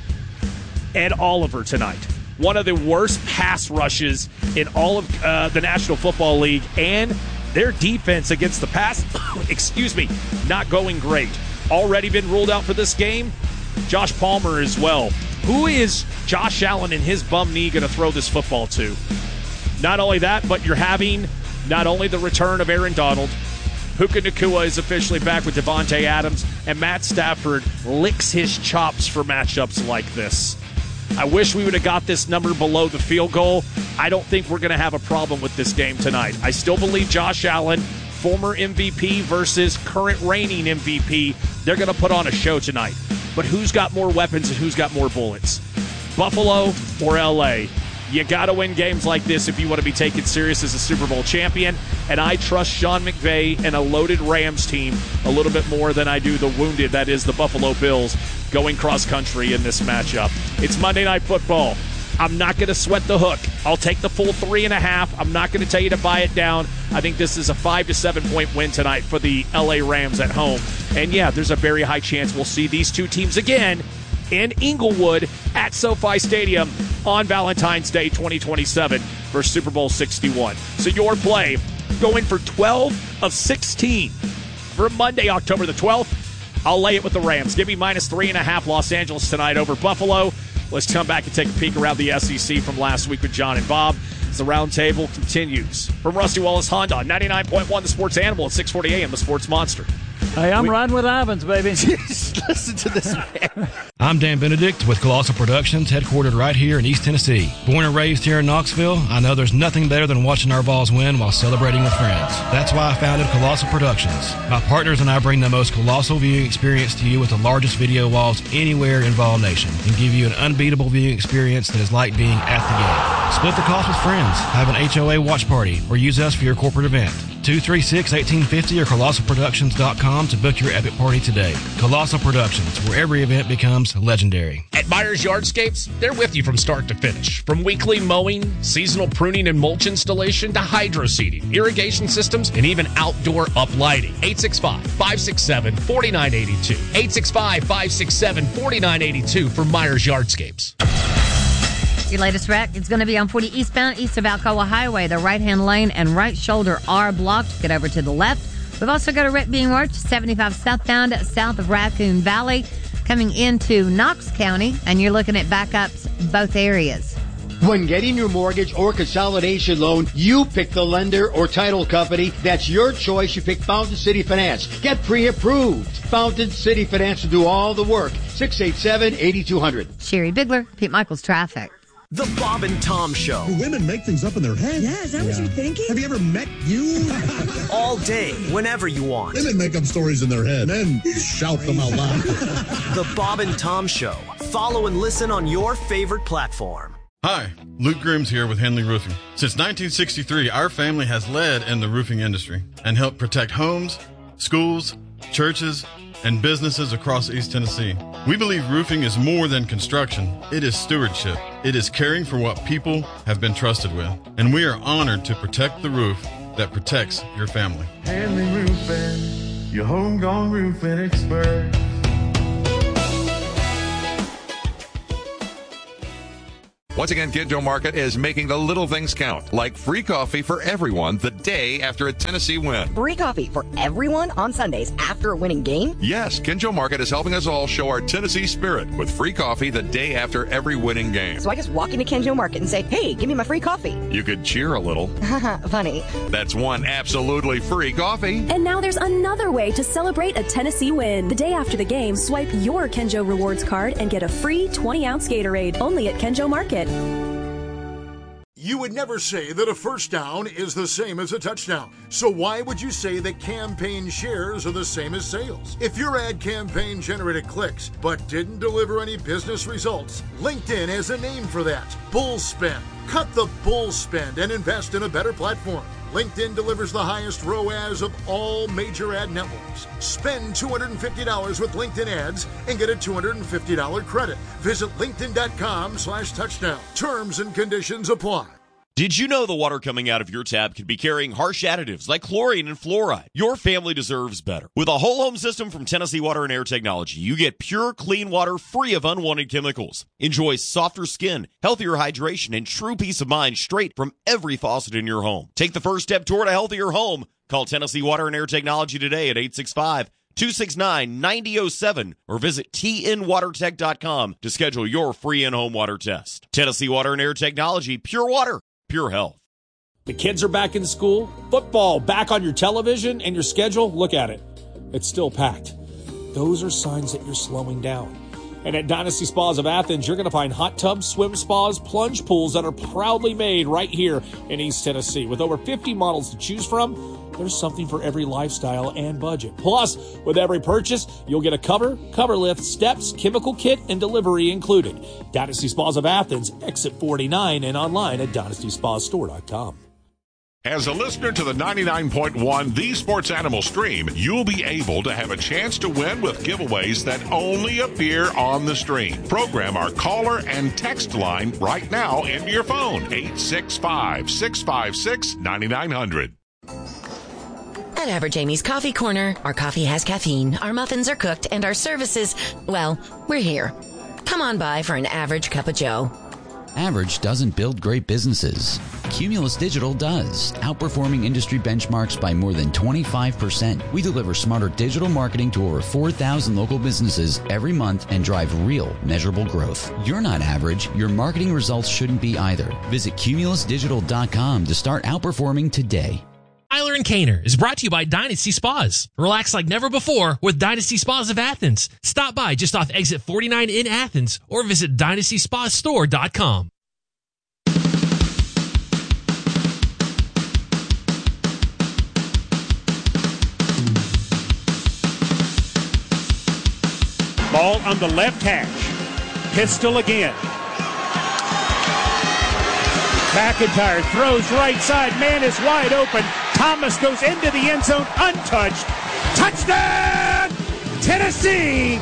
[SPEAKER 1] Ed Oliver tonight. One of the worst pass rushes in all of uh, the National Football League, and their defense against the pass, excuse me, not going great. Already been ruled out for this game. Josh Palmer as well. Who is Josh Allen and his bum knee going to throw this football to? Not only that, but you're having not only the return of Aaron Donald, Puka Nacua is officially back with Devontae Adams, and Matt Stafford licks his chops for matchups like this. I wish we would have got this number below the field goal. I don't think we're going to have a problem with this game tonight. I still believe Josh Allen, former M V P versus current reigning M V P, they're going to put on a show tonight. But who's got more weapons and who's got more bullets? Buffalo or L A? You got to win games like this if you want to be taken serious as a Super Bowl champion. And I trust Sean McVay and a loaded Rams team a little bit more than I do the wounded, that is the Buffalo Bills, going cross-country in this matchup. It's Monday Night Football. I'm not going to sweat the hook. I'll take the full three and a half. I'm not going to tell you to buy it down. I think this is a five to seven point win tonight for the L A Rams at home. And yeah, there's a very high chance we'll see these two teams again in Inglewood at SoFi Stadium on Valentine's Day twenty twenty-seven for Super Bowl sixty-one. So your play going for twelve of sixteen for Monday, October the twelfth. I'll lay it with the Rams. Give me minus three and a half Los Angeles tonight over Buffalo. Let's come back and take a peek around the S E C from last week with John and Bob as the roundtable continues. From Rusty Wallace Honda on ninety-nine point one The Sports Animal at six forty a.m. The Sports Monster.
[SPEAKER 17] Hey, I'm
[SPEAKER 1] we-
[SPEAKER 17] riding with Ivans, baby.
[SPEAKER 1] Listen to this man.
[SPEAKER 18] I'm Dan Benedict with Colossal Productions, headquartered right here in East Tennessee. Born and raised here in Knoxville, I know there's nothing better than watching our Vols win while celebrating with friends. That's why I founded Colossal Productions. My partners and I bring the most colossal viewing experience to you with the largest video walls anywhere in Vol Nation and give you an unbeatable viewing experience that is like being at the game. Split the cost with friends, have an H O A watch party, or use us for your corporate event. two three six, one eight five zero or colossal productions dot com to book your epic party today. Colossal Productions, where every event becomes legendary.
[SPEAKER 12] At Myers Yardscapes, they're with you from start to finish. From weekly mowing, seasonal pruning and mulch installation to hydro seeding, irrigation systems, and even outdoor uplighting. eight six five, five six seven, four nine eight two. eight six five, five six seven, four nine eight two for Myers Yardscapes.
[SPEAKER 5] Your latest wreck is going to be on forty eastbound, east of Alcoa Highway. The right-hand lane and right shoulder are blocked. Get over to the left. We've also got a wreck being worked seventy-five southbound, south of Raccoon Valley, coming into Knox County, and you're looking at backups both areas.
[SPEAKER 6] When getting your mortgage or consolidation loan, you pick the lender or title company. That's your choice. You pick Fountain City Finance. Get pre-approved. Fountain City Finance will do all the work. six eight seven, eight two zero zero.
[SPEAKER 5] Sherry Bigler, Pete Michaels Traffic.
[SPEAKER 19] The Bob and Tom Show.
[SPEAKER 20] Do women make things up in their head?
[SPEAKER 19] Yeah, is that what you're thinking?
[SPEAKER 20] Have you ever met you?
[SPEAKER 19] All day, whenever you want.
[SPEAKER 20] Women make up stories in their head, men shout them out loud.
[SPEAKER 19] The Bob and Tom Show. Follow and listen on your favorite platform.
[SPEAKER 21] Hi, Luke Grooms here with Henley Roofing. Since nineteen sixty-three, our family has led in the roofing industry and helped protect homes, schools, churches, and businesses across East Tennessee. We believe roofing is more than construction. It is stewardship. It is caring for what people have been trusted with. And we are honored to protect the roof that protects your family.
[SPEAKER 22] Henley Roofing, your homegrown roofing expert.
[SPEAKER 23] Once again, Kinjo Market is making the little things count, like free coffee for everyone the day after a Tennessee win.
[SPEAKER 24] Free coffee for everyone on Sundays after a winning game?
[SPEAKER 23] Yes, Kinjo Market is helping us all show our Tennessee spirit with free coffee the day after every winning game.
[SPEAKER 24] So I just walk into Kinjo Market and say, hey, give me my free coffee.
[SPEAKER 23] You could cheer a little.
[SPEAKER 24] Funny.
[SPEAKER 23] That's one absolutely free coffee.
[SPEAKER 25] And now there's another way to celebrate a Tennessee win. The day after the game, swipe your Kinjo Rewards card and get a free twenty-ounce Gatorade only at Kinjo Market.
[SPEAKER 26] You would never say that a first down is the same as a touchdown. So why would you say that campaign shares are the same as sales? If your ad campaign generated clicks but didn't deliver any business results, LinkedIn has a name for that. Bull spend. Cut the bull spend and invest in a better platform. LinkedIn delivers the highest R O A S of all major ad networks. Spend two hundred fifty dollars with LinkedIn ads and get a two hundred fifty dollars credit. Visit linkedin.com slash touchdown. Terms and conditions apply.
[SPEAKER 27] Did you know the water coming out of your tap could be carrying harsh additives like chlorine and fluoride? Your family deserves better. With a whole home system from Tennessee Water and Air Technology, you get pure, clean water free of unwanted chemicals. Enjoy softer skin, healthier hydration, and true peace of mind straight from every faucet in your home. Take the first step toward a healthier home. Call Tennessee Water and Air Technology today at eight six five, two six nine, nine zero zero seven or visit T N water tech dot com to schedule your free in-home water test. Tennessee Water and Air Technology, pure water. Pure health.
[SPEAKER 11] The kids are back in school, football back on your television and your schedule. Look at it. It's still packed. Those are signs that you're slowing down. And at Dynasty Spas of Athens, you're going to find hot tubs, swim spas, plunge pools that are proudly made right here in East Tennessee. With over fifty models to choose from, there's something for every lifestyle and budget. Plus, with every purchase, you'll get a cover, cover lift, steps, chemical kit, and delivery included. Dynasty Spas of Athens, exit forty-nine, and online at dynasty spa store dot com.
[SPEAKER 28] As a listener to the ninety-nine point one The Sports Animal stream, you'll be able to have a chance to win with giveaways that only appear on the stream. Program our caller and text line right now into your phone. eight six five, six five six, nine nine zero zero.
[SPEAKER 29] At Average Amy's Coffee Corner, our coffee has caffeine, our muffins are cooked, and our services, well, we're here. Come on by for an average cup of joe.
[SPEAKER 3] Average doesn't build great businesses. Cumulus Digital does, outperforming industry benchmarks by more than twenty-five percent. We deliver smarter digital marketing to over four thousand local businesses every month and drive real, measurable growth. You're not average. Your marketing results shouldn't be either. Visit cumulus digital dot com to start outperforming today.
[SPEAKER 12] Tyler and Kaner is brought to you by Dynasty Spas. Relax like never before with Dynasty Spas of Athens. Stop by just off exit forty-nine in Athens or visit dynasty spa store dot com.
[SPEAKER 7] Ball on the left hash. Pistol again. McIntyre throws right side. Man is wide open. Thomas goes into the end zone untouched. Touchdown, Tennessee!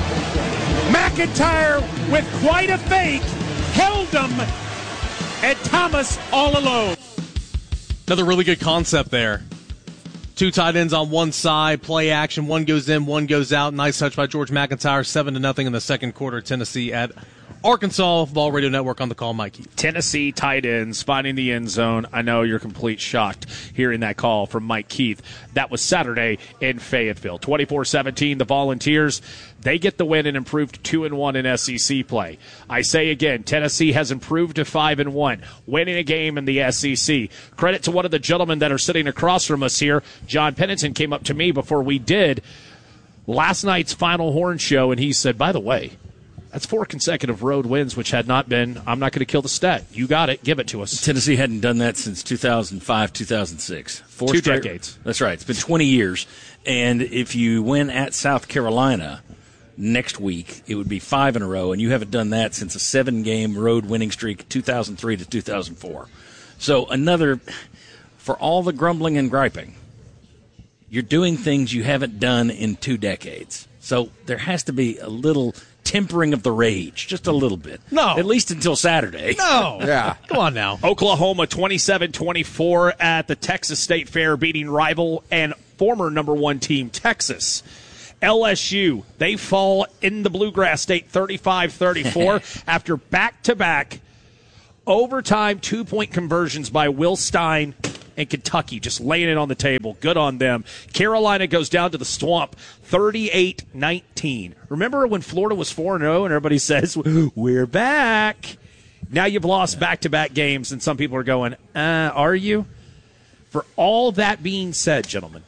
[SPEAKER 7] McIntyre with quite a fake held him, and Thomas all alone.
[SPEAKER 2] Another really good concept there. Two tight ends on one side, play action. One goes in, one goes out. Nice touch by George McIntyre. Seven to nothing in the second quarter. Tennessee at Arkansas. Ball Radio Network on the call. Mike Keith.
[SPEAKER 1] Tennessee tight ends finding the end zone. I know you're complete shocked hearing that call from Mike Keith. That was Saturday in Fayetteville. twenty-four seventeen, the Volunteers, they get the win and improved to two and one in S E C play. I say again, Tennessee has improved to five and one, winning a game in the S E C. Credit to one of the gentlemen that are sitting across from us here. John Pennington came up to me before we did last night's Final Horn show, and he said, by the way, that's four consecutive road wins, which had not been, I'm not going to kill the stat. You got it. Give it to us.
[SPEAKER 4] Tennessee hadn't done that since two thousand five, two thousand six. Four
[SPEAKER 1] Two
[SPEAKER 4] straight,
[SPEAKER 1] decades.
[SPEAKER 4] That's right. It's been twenty years. And if you win at South Carolina next week, it would be five in a row, and you haven't done that since a seven-game road winning streak, two thousand three to two thousand four. So another, for all the grumbling and griping, you're doing things you haven't done in two decades. So there has to be a little tempering of the rage, just a little bit.
[SPEAKER 2] No.
[SPEAKER 4] At least until Saturday.
[SPEAKER 2] No.
[SPEAKER 1] Yeah.
[SPEAKER 2] Come on now.
[SPEAKER 1] Oklahoma twenty-seven twenty-four at the Texas State Fair, beating rival and former number one team Texas. L S U, they fall in the Bluegrass State thirty-five thirty-four after back-to-back overtime two-point conversions by Will Stein and Kentucky, just laying it on the table. Good on them. Carolina goes down to the Swamp thirty-eight nineteen. Remember when Florida was four and oh and everybody says, we're back? Now you've lost back-to-back games, and some people are going, uh, are you? For all that being said, gentlemen,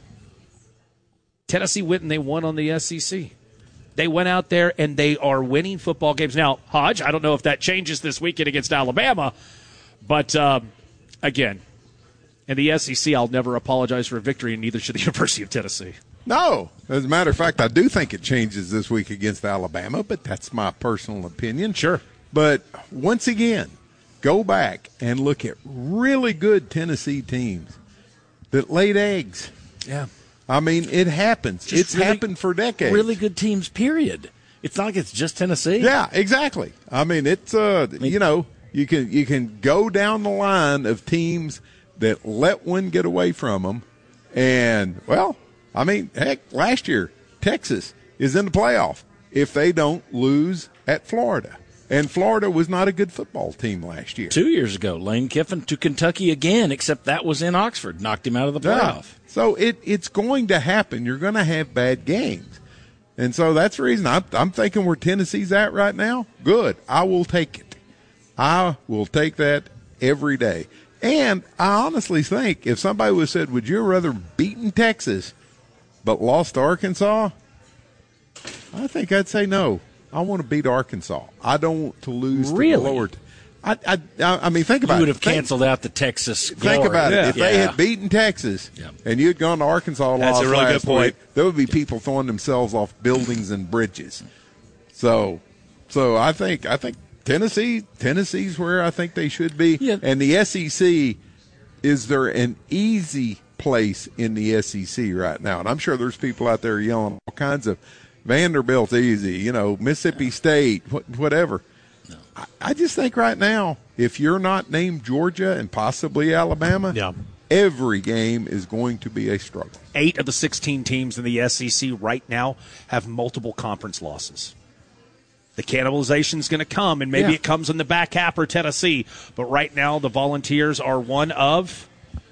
[SPEAKER 1] Tennessee went and they won on the S E C. They went out there and they are winning football games. Now, Hodge, I don't know if that changes this weekend against Alabama, but um, again, in the S E C, I'll never apologize for a victory, and neither should the University of Tennessee.
[SPEAKER 8] No. As a matter of fact, I do think it changes this week against Alabama, but that's my personal opinion.
[SPEAKER 1] Sure.
[SPEAKER 8] But once again, go back and look at really good Tennessee teams that laid eggs.
[SPEAKER 4] Yeah.
[SPEAKER 8] I mean, it happens.
[SPEAKER 4] Just
[SPEAKER 8] it's
[SPEAKER 4] really,
[SPEAKER 8] happened for decades.
[SPEAKER 4] Really good teams, period. It's not like it's just Tennessee.
[SPEAKER 8] Yeah, exactly. I mean, it's, uh, I mean, you know, you can you can go down the line of teams that let one get away from them. And, well, I mean, heck, last year, Texas is in the playoff if they don't lose at Florida. And Florida was not a good football team last year.
[SPEAKER 4] Two years ago, Lane Kiffin to Kentucky again, except that was in Oxford. Knocked him out of the playoff.
[SPEAKER 8] Yeah. So it it's going to happen. You're going to have bad games. And so that's the reason I'm, I'm thinking where Tennessee's at right now. Good. I will take it. I will take that every day. And I honestly think if somebody would have said, would you rather beaten Texas but lost to Arkansas? I think I'd say no. I want to beat Arkansas. I don't want to lose
[SPEAKER 4] really?
[SPEAKER 8] to the lower. T- I, I, I mean, think about it.
[SPEAKER 4] You would have
[SPEAKER 8] think,
[SPEAKER 4] canceled out the Texas glory.
[SPEAKER 8] Think about
[SPEAKER 4] yeah.
[SPEAKER 8] it. If
[SPEAKER 4] yeah.
[SPEAKER 8] they had beaten Texas yeah. and you had gone to Arkansas
[SPEAKER 1] That's
[SPEAKER 8] lost
[SPEAKER 1] a really
[SPEAKER 8] last
[SPEAKER 1] good point.
[SPEAKER 8] week, there would be people throwing themselves off buildings and bridges. So, so I think I think Tennessee Tennessee's where I think they should be,
[SPEAKER 4] yeah.
[SPEAKER 8] and the S E C. Is there an easy place in the S E C right now? And I'm sure there's people out there yelling all kinds of Vanderbilt's easy, you know, Mississippi State, whatever. No. I, I just think right now, if you're not named Georgia and possibly Alabama,
[SPEAKER 2] yeah.
[SPEAKER 8] every game is going to be a struggle.
[SPEAKER 1] Eight of the sixteen teams in the S E C right now have multiple conference losses. The cannibalization is going to come, and maybe
[SPEAKER 2] Yeah.
[SPEAKER 1] it comes in the back half for Tennessee. But right now, the Volunteers are one of,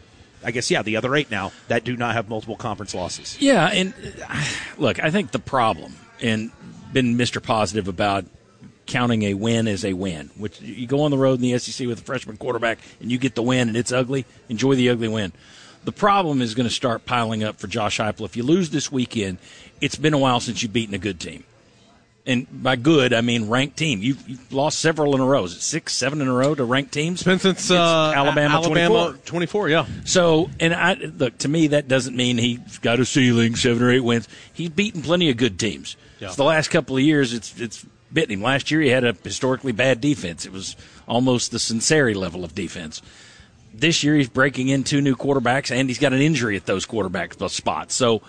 [SPEAKER 1] I guess, yeah, the other eight now that do not have multiple conference losses.
[SPEAKER 4] Yeah, and uh, look, I think the problem, and been Mister Positive about counting a win as a win, which you go on the road in the S E C with a freshman quarterback and you get the win and it's ugly, enjoy the ugly win. The problem is going to start piling up for Josh Heupel. If you lose this weekend, it's been a while since you've beaten a good team. And by good, I mean ranked team. You've, you've lost several in a row. Is it six, seven in a row to ranked teams?
[SPEAKER 2] It's been since uh,
[SPEAKER 4] Alabama,
[SPEAKER 2] Alabama
[SPEAKER 4] twenty-four.
[SPEAKER 2] twenty-four, yeah.
[SPEAKER 4] So, and I look, to me, that doesn't mean he's got a ceiling, seven or eight wins. He's beaten plenty of good teams.
[SPEAKER 2] Yeah.
[SPEAKER 4] So the last couple of years, it's it's bitten him. Last year, he had a historically bad defense. It was almost the Cincinnati level of defense. This year, he's breaking in two new quarterbacks, and he's got an injury at those quarterback spots. So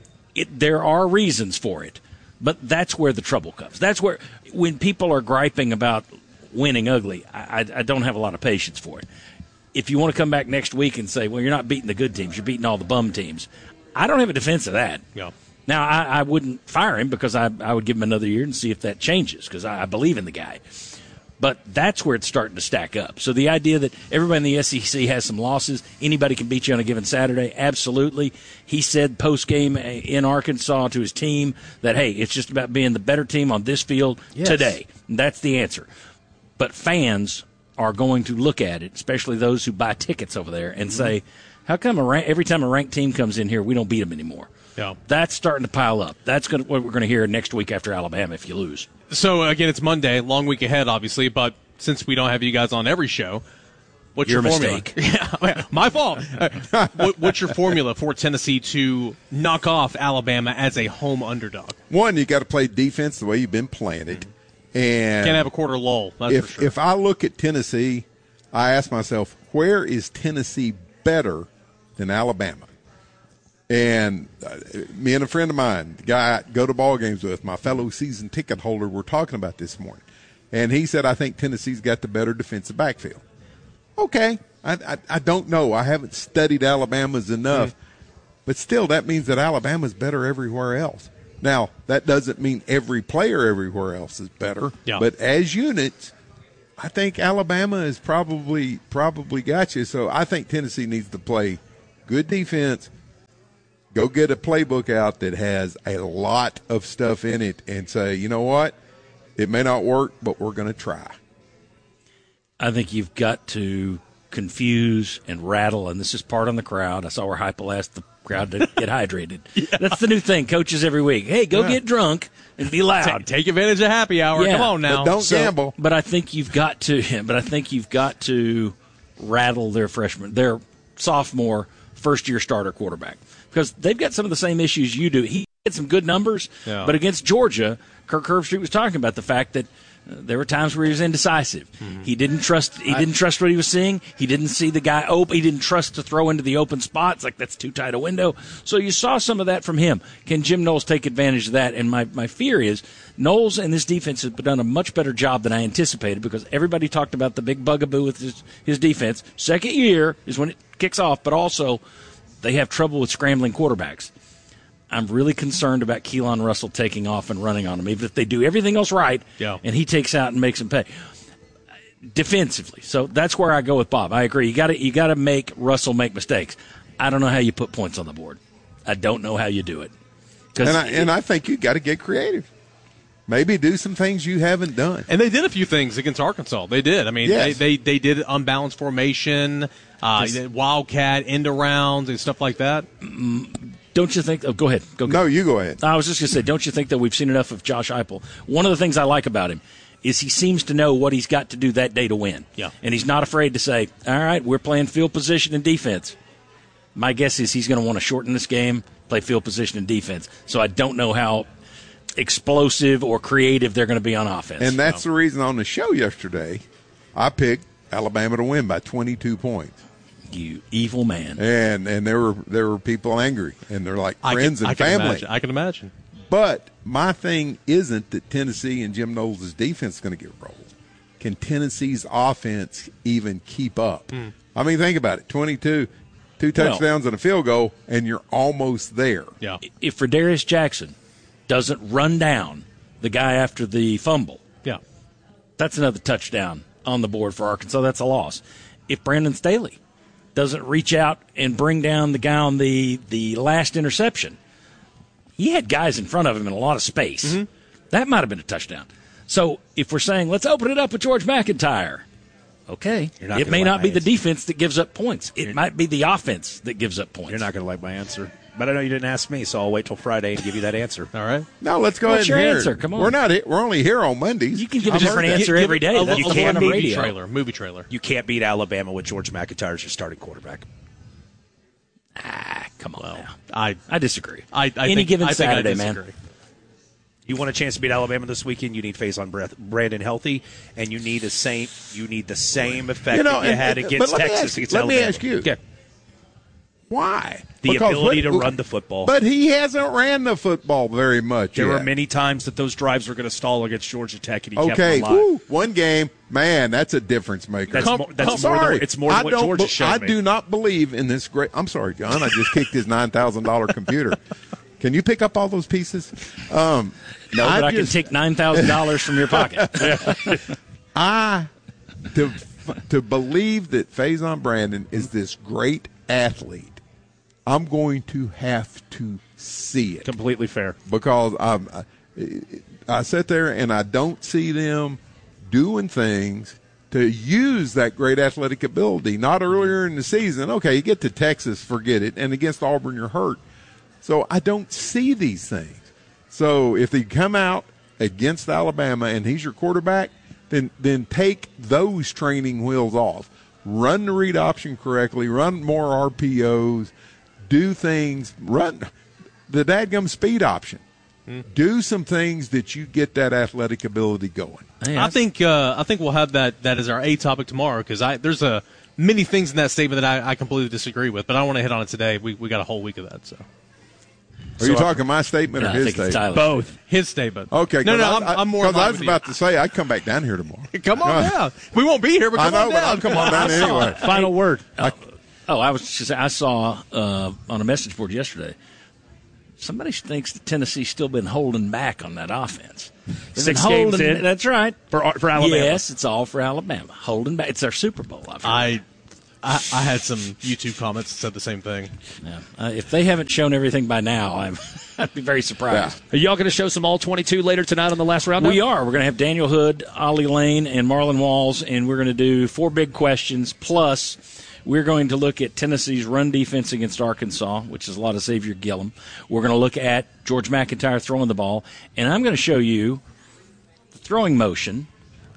[SPEAKER 4] it, there are reasons for it, but that's where the trouble comes. That's where, when people are griping about winning ugly, I, I, I don't have a lot of patience for it. If you want to come back next week and say, well, you're not beating the good teams, you're beating all the bum teams, I don't have a defense of that.
[SPEAKER 2] Yeah.
[SPEAKER 4] Now, I, I wouldn't fire him because I, I would give him another year and see if that changes because I, I believe in the guy. But that's where it's starting to stack up. So the idea that everybody in the S E C has some losses, anybody can beat you on a given Saturday, absolutely. He said post-game in Arkansas to his team that, hey, it's just about being the better team on this field
[SPEAKER 2] Yes.
[SPEAKER 4] today. And that's the answer. But fans are going to look at it, especially those who buy tickets over there, and say, how come a rank, every time a ranked team comes in here, we don't beat them anymore?
[SPEAKER 2] Yeah.
[SPEAKER 4] That's starting to pile up. That's gonna, what we're going to hear next week after Alabama if you lose.
[SPEAKER 2] So, again, it's Monday, long week ahead, obviously, but since we don't have you guys on every show, what's
[SPEAKER 4] Your
[SPEAKER 2] your, formula?
[SPEAKER 4] mistake.
[SPEAKER 2] Yeah, my fault. what, what's your formula for Tennessee to knock off Alabama as a home underdog?
[SPEAKER 8] One, you got to play defense the way you've been playing it. And
[SPEAKER 2] Can't have a quarter lull, that's
[SPEAKER 8] if,
[SPEAKER 2] for sure.
[SPEAKER 8] If I look at Tennessee, I ask myself, where is Tennessee better than Alabama? And uh, me and a friend of mine, the guy I go to ball games with, my fellow season ticket holder, were talking about this morning. And he said, I think Tennessee's got the better defensive backfield. Okay. I, I, I don't know. I haven't studied Alabama's enough. Mm-hmm. But still, that means that Alabama's better everywhere else. Now, that doesn't mean every player everywhere else is better.
[SPEAKER 2] Yeah.
[SPEAKER 8] But as units, I think Alabama has probably probably got you. So I think Tennessee needs to play good defense. Go get a playbook out that has a lot of stuff in it and say, you know what, it may not work, but we're going to try.
[SPEAKER 4] I think you've got to confuse and rattle, and this is part on the crowd. I saw where Heupel asked the crowd to get hydrated. Yeah. That's the new thing, coaches every week. Hey, go yeah. get drunk and be loud.
[SPEAKER 2] Take, take advantage of happy hour.
[SPEAKER 4] Yeah.
[SPEAKER 2] Come on now.
[SPEAKER 8] But don't
[SPEAKER 4] so,
[SPEAKER 8] gamble.
[SPEAKER 4] But I think you've got to. But I think you've got to rattle their freshman, their sophomore, first-year starter quarterback. Because they've got some of the same issues you do. He had some good numbers,
[SPEAKER 2] yeah.
[SPEAKER 4] but against Georgia, Kirk Herbstreit was talking about the fact that uh, there were times where he was indecisive. Mm-hmm. He didn't trust. He I, didn't trust what he was seeing. He didn't see the guy open. He didn't trust to throw into the open spots. Like that's too tight a window. So you saw some of that from him. Can Jim Knowles take advantage of that? And my my fear is Knowles and this defense have done a much better job than I anticipated because everybody talked about the big bugaboo with his, his defense. Second year is when it kicks off, but also they have trouble with scrambling quarterbacks. I'm really concerned about Keelan Russell taking off and running on him, even if they do everything else right,
[SPEAKER 2] yeah.
[SPEAKER 4] and he takes out and makes him pay defensively. So that's where I go with Bob. I agree. You got to you got to make Russell make mistakes. I don't know how you put points on the board. I don't know how you do it.
[SPEAKER 8] And I, and I think you got to get creative. Maybe do some things you haven't done.
[SPEAKER 2] And they did a few things against Arkansas. They did. I mean,
[SPEAKER 8] yes.
[SPEAKER 2] they, they they did unbalanced formation, uh, wildcat, end arounds, and stuff like that.
[SPEAKER 4] Don't you think? Oh, go ahead. Go, go.
[SPEAKER 8] No, you go ahead.
[SPEAKER 4] I was just going to say, don't you think that we've seen enough of Josh Heupel? One of the things I like about him is he seems to know what he's got to do that day to win.
[SPEAKER 2] Yeah.
[SPEAKER 4] And he's not afraid to say, all right, we're playing field position and defense. My guess is he's going to want to shorten this game, play field position and defense. So I don't know how explosive or creative they're going to be on offense.
[SPEAKER 8] And that's
[SPEAKER 4] so.
[SPEAKER 8] the reason on the show yesterday I picked Alabama to win by twenty-two points.
[SPEAKER 4] You evil man.
[SPEAKER 8] And and there were there were people angry, and they're like friends
[SPEAKER 2] I can,
[SPEAKER 8] and
[SPEAKER 2] I can
[SPEAKER 8] family.
[SPEAKER 2] Imagine, I can imagine.
[SPEAKER 8] But my thing isn't that Tennessee and Jim Knowles' defense is going to get rolled. Can Tennessee's offense even keep up?
[SPEAKER 2] Mm.
[SPEAKER 8] I mean, think about it. twenty-two, two touchdowns well, and a field goal, and you're almost there.
[SPEAKER 2] Yeah.
[SPEAKER 4] If Fredarius Jackson doesn't run down the guy after the fumble, That's another touchdown on the board for Arkansas. That's a loss. If Brandon Staley doesn't reach out and bring down the guy on the, the last interception, he had guys in front of him in a lot of space. Mm-hmm. That might have been a touchdown. So if we're saying, let's open it up with George McIntyre, okay, it may not be the defense that gives up points. It might be the offense that gives up points.
[SPEAKER 1] You're not going to like my answer. But I know you didn't ask me, so I'll wait till Friday and give you that answer.
[SPEAKER 2] All right.
[SPEAKER 8] No, let's go
[SPEAKER 4] What's
[SPEAKER 8] ahead and
[SPEAKER 4] your
[SPEAKER 8] hear
[SPEAKER 4] answer?
[SPEAKER 8] it.
[SPEAKER 4] Come on.
[SPEAKER 8] We're not. We're only here on Mondays.
[SPEAKER 4] You can give a different answer
[SPEAKER 2] Give
[SPEAKER 4] every
[SPEAKER 2] it
[SPEAKER 4] day.
[SPEAKER 2] A,
[SPEAKER 4] That's
[SPEAKER 2] a,
[SPEAKER 4] the
[SPEAKER 2] a
[SPEAKER 4] point on
[SPEAKER 2] movie
[SPEAKER 4] radio.
[SPEAKER 2] trailer. Movie trailer.
[SPEAKER 1] You can't beat Alabama with George McIntyre as your starting quarterback.
[SPEAKER 4] Ah, come on now.
[SPEAKER 2] I
[SPEAKER 4] I disagree.
[SPEAKER 2] I, I
[SPEAKER 4] Any
[SPEAKER 2] think,
[SPEAKER 4] given
[SPEAKER 2] I think
[SPEAKER 4] Saturday,
[SPEAKER 2] I
[SPEAKER 4] man.
[SPEAKER 2] disagree.
[SPEAKER 1] You want a chance to beat Alabama this weekend? You need Faison Brandon healthy, and you need the same. You need the same effect
[SPEAKER 8] You know,
[SPEAKER 1] that you
[SPEAKER 8] and-
[SPEAKER 1] had
[SPEAKER 8] and-
[SPEAKER 1] against
[SPEAKER 8] but let me
[SPEAKER 1] Texas
[SPEAKER 8] ask-
[SPEAKER 1] against
[SPEAKER 8] let me
[SPEAKER 1] Alabama.
[SPEAKER 8] ask you.
[SPEAKER 1] Okay.
[SPEAKER 8] Why?
[SPEAKER 1] The
[SPEAKER 8] Because
[SPEAKER 1] ability
[SPEAKER 8] what-
[SPEAKER 1] to run the football.
[SPEAKER 8] But he hasn't ran the football very much
[SPEAKER 1] There
[SPEAKER 8] yet.
[SPEAKER 1] were many times that those drives were going to stall against Georgia Tech, and he kept
[SPEAKER 8] Okay,
[SPEAKER 1] them alive.
[SPEAKER 8] woo, one game, man, that's a difference maker.
[SPEAKER 1] That's
[SPEAKER 8] Come-
[SPEAKER 1] more- that's
[SPEAKER 8] I'm
[SPEAKER 1] more than-
[SPEAKER 8] sorry.
[SPEAKER 1] it's more than
[SPEAKER 8] I
[SPEAKER 1] what
[SPEAKER 8] don't
[SPEAKER 1] Georgia
[SPEAKER 8] be-
[SPEAKER 1] showed
[SPEAKER 8] I
[SPEAKER 1] me.
[SPEAKER 8] do not believe in this great. I'm sorry, John. I just kicked his nine thousand dollar computer. Can you pick up all those pieces? Um,
[SPEAKER 4] No, but I,
[SPEAKER 8] just-
[SPEAKER 4] can take nine thousand dollars from your pocket.
[SPEAKER 8] I to to believe that Faison Brandon is this great athlete, I'm going to have to see it.
[SPEAKER 1] Completely fair.
[SPEAKER 8] Because I'm, I, I sit there and I don't see them doing things to use that great athletic ability. Not earlier in the season. Okay, you get to Texas, forget it, and against Auburn, you're hurt. So I don't see these things. So if they come out against Alabama and he's your quarterback, then then take those training wheels off. Run the read option correctly. Run more R P Os. Do things. Run the dadgum speed option. Hmm. Do some things that you get that athletic ability going.
[SPEAKER 2] I think uh, I think we'll have that, that as our A topic tomorrow because I there's a many things in that statement that I, I completely disagree with, but I don't want to hit on it today. We we got a whole week of that. So,
[SPEAKER 8] are you talking my statement
[SPEAKER 4] No,
[SPEAKER 8] or
[SPEAKER 4] I
[SPEAKER 8] his
[SPEAKER 4] think it's
[SPEAKER 8] statement?
[SPEAKER 4] Tyler's.
[SPEAKER 2] both his statement.
[SPEAKER 8] Okay,
[SPEAKER 2] no, no,
[SPEAKER 8] I,
[SPEAKER 2] I'm, I'm more.
[SPEAKER 8] Because
[SPEAKER 2] in line
[SPEAKER 8] I was
[SPEAKER 2] with
[SPEAKER 8] about
[SPEAKER 2] you.
[SPEAKER 8] to say I'd come back down here tomorrow.
[SPEAKER 2] Come on down. We won't be here, but
[SPEAKER 8] I
[SPEAKER 2] come
[SPEAKER 8] know,
[SPEAKER 2] on
[SPEAKER 8] but
[SPEAKER 2] down.
[SPEAKER 8] I'll come on down anyway.
[SPEAKER 1] Final word.
[SPEAKER 4] Oh, oh, I was just I saw uh, on a message board yesterday. Somebody thinks that Tennessee's still been holding back on that offense. They've
[SPEAKER 1] Six
[SPEAKER 4] been
[SPEAKER 1] games
[SPEAKER 4] holding,
[SPEAKER 1] in.
[SPEAKER 4] That's right.
[SPEAKER 1] For for Alabama.
[SPEAKER 4] Yes, it's all for Alabama. Holding back. It's their Super Bowl. I've heard.
[SPEAKER 2] I, I I had some YouTube comments that said the same thing.
[SPEAKER 4] Yeah. Uh, if they haven't shown everything by now, I'm, I'd be very surprised.
[SPEAKER 1] Are y'all going to show some all twenty-two later tonight on the last round?
[SPEAKER 4] We are. We're going to have Daniel Hood, Ollie Lane, and Marlon Walls, and we're going to do four big questions. Plus, we're going to look at Tennessee's run defense against Arkansas, which is a lot of Xavier Gillum. We're going to look at George McIntyre throwing the ball, and I'm going to show you the throwing motion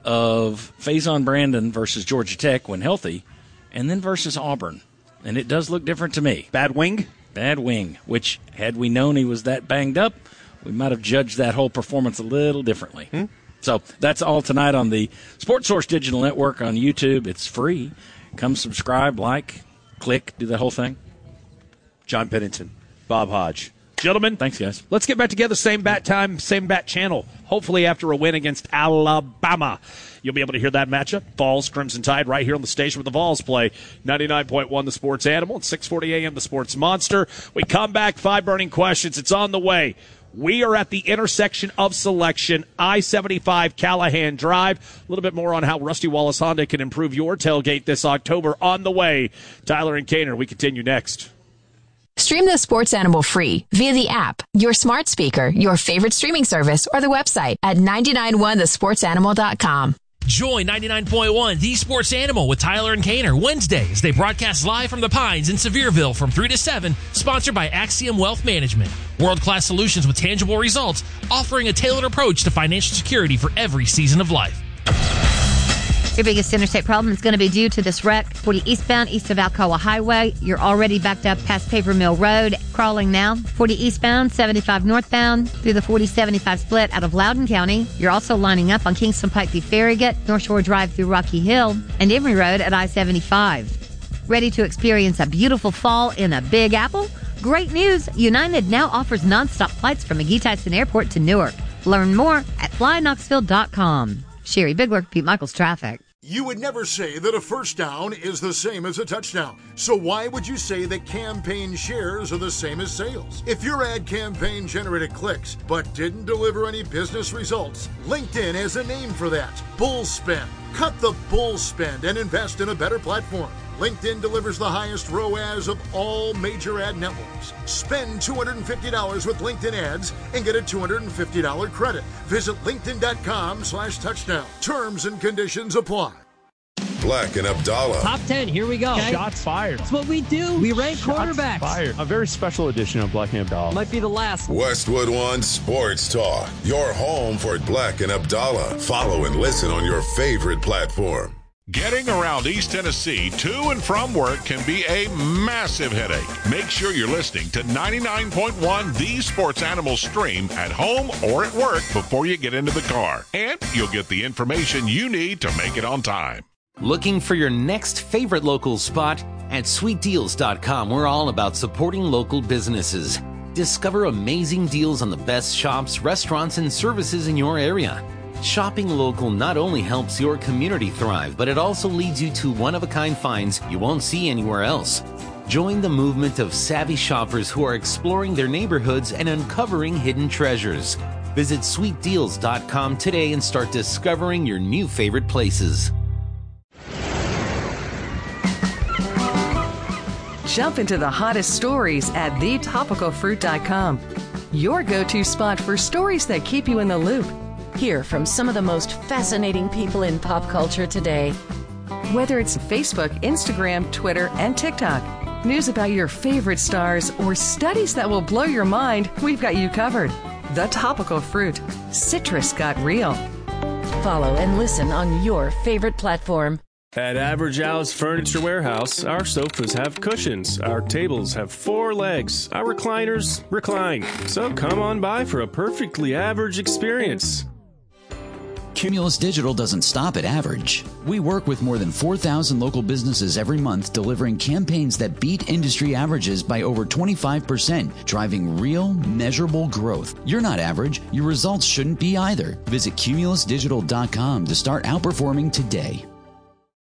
[SPEAKER 4] of Faison Brandon versus Georgia Tech when healthy, and then versus Auburn. And it does look different to me.
[SPEAKER 1] Bad wing?
[SPEAKER 4] Bad wing, which had we known he was that banged up, we might have judged that whole performance a little differently. Hmm? So that's all tonight on the Sports Source Digital Network on YouTube. It's free. Come subscribe, like, click, do that whole thing.
[SPEAKER 1] John Pennington, Bob Hodge. Gentlemen,
[SPEAKER 4] thanks, guys.
[SPEAKER 1] Let's get back together. Same bat time, same bat channel. Hopefully after a win against Alabama. You'll be able to hear that matchup. Vols, Crimson Tide, right here on the station where the Vols play. ninety-nine point one The Sports Animal. At six forty a.m. The Sports Monster. We come back, five burning questions. It's on the way. We are at the intersection of selection, I seventy-five Callahan Drive. A little bit more on how Rusty Wallace Honda can improve your tailgate this October on the way. Tyler and Kaner, we continue next.
[SPEAKER 6] Stream the Sports Animal free via the app, your smart speaker, your favorite streaming service, or the website at nine nine one the sports animal dot com.
[SPEAKER 12] Join ninety-nine point one The Sports Animal with Tyler and Kaner Wednesdays. They broadcast live from the Pines in Sevierville from three to seven, sponsored by Axiom Wealth Management. World-class solutions with tangible results, offering a tailored approach to financial security for every season of life.
[SPEAKER 5] Your biggest interstate problem is going to be due to this wreck. forty eastbound, east of Alcoa Highway. You're already backed up past Paper Mill Road. Crawling now. forty eastbound, seventy-five northbound through the forty seventy-five split out of Loudoun County. You're also lining up on Kingston Pike through Farragut, North Shore Drive through Rocky Hill, and Emory Road at I seventy-five. Ready to experience a beautiful fall in a Big Apple? Great news! United now offers nonstop flights from McGee Tyson Airport to Newark. Learn more at fly knoxville dot com. Sherry Bigler, Pete Michaels Traffic.
[SPEAKER 26] You would never say that a first down is the same as a touchdown. So why would you say that campaign shares are the same as sales? If your ad campaign generated clicks but didn't deliver any business results, LinkedIn has a name for that. Bull spend. Cut the bull spend and invest in a better platform. LinkedIn delivers the highest R O A S of all major ad networks. Spend two hundred fifty dollars with LinkedIn ads and get a two hundred fifty dollars credit. Visit linkedin.com slash touchdown. Terms and conditions apply.
[SPEAKER 9] Black and Abdallah.
[SPEAKER 10] Top ten, here we go.
[SPEAKER 13] Okay? Shots fired.
[SPEAKER 10] That's what we do. We rank
[SPEAKER 13] Shots
[SPEAKER 10] quarterbacks.
[SPEAKER 13] Fired. A very special edition of Black and Abdallah.
[SPEAKER 10] Might be the last.
[SPEAKER 9] Westwood One Sports Talk. Your home for Black and Abdallah. Follow and listen on your favorite platform.
[SPEAKER 28] Getting around East Tennessee to and from work can be a massive headache. Make sure you're listening to ninety-nine point one The Sports Animal Stream at home or at work before you get into the car. And you'll get the information you need to make it on time.
[SPEAKER 14] Looking for your next favorite local spot? At sweet deals dot com, we're all about supporting local businesses. Discover amazing deals on the best shops, restaurants, and services in your area. Shopping local not only helps your community thrive, but it also leads you to one-of-a-kind finds you won't see anywhere else. Join the movement of savvy shoppers who are exploring their neighborhoods and uncovering hidden treasures. Visit sweet deals dot com today and start discovering your new favorite places.
[SPEAKER 15] Jump into the hottest stories at the topical fruit dot com. Your go-to spot for stories that keep you in the loop.
[SPEAKER 29] Hear from some of the most fascinating people in pop culture today.
[SPEAKER 15] Whether it's Facebook, Instagram, Twitter, and TikTok, news about your favorite stars, or studies that will blow your mind, we've got you covered. The Topical Fruit. Citrus got real.
[SPEAKER 29] Follow and listen on your favorite platform.
[SPEAKER 16] At Average Al's Furniture Warehouse, our sofas have cushions, our tables have four legs, our recliners recline. So come on by for a perfectly average experience.
[SPEAKER 3] Cumulus Digital doesn't stop at average. We work with more than four thousand local businesses every month, delivering campaigns that beat industry averages by over twenty-five percent, driving real, measurable growth. You're not average. Your results shouldn't be either. Visit cumulus digital dot com to start outperforming today.